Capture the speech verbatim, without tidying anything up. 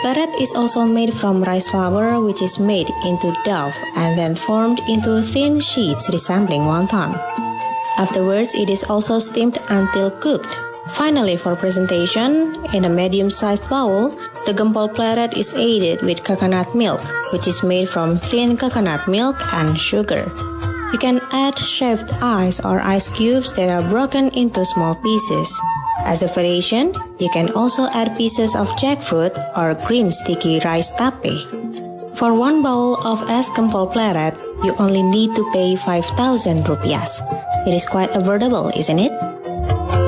Pleret is also made from rice flour, which is made into dough and then formed into thin sheets resembling wonton. Afterwards, it is also steamed until cooked. Finally, for presentation, in a medium-sized bowl, the gempol pleret is aided with coconut milk, which is made from thin coconut milk and sugar. You can add shaved ice or ice cubes that are broken into small pieces. As a variation, you can also add pieces of jackfruit or green sticky rice tape. For one bowl of es gempol pleret, you only need to pay five thousand rupiahs. It is quite affordable, isn't it?